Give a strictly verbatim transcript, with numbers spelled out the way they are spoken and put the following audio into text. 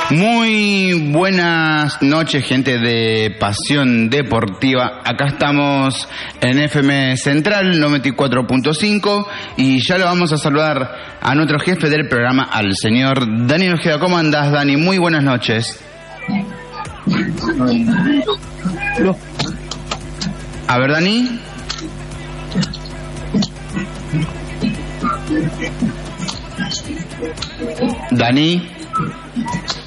Muy buenas noches, gente de Pasión Deportiva. Acá estamos en F M Central noventa y cuatro punto cinco y ya lo vamos a saludar a nuestro jefe del programa, al señor Daniel Ojeda. ¿Cómo andás, Dani? Muy buenas noches. A ver, Dani. Dani.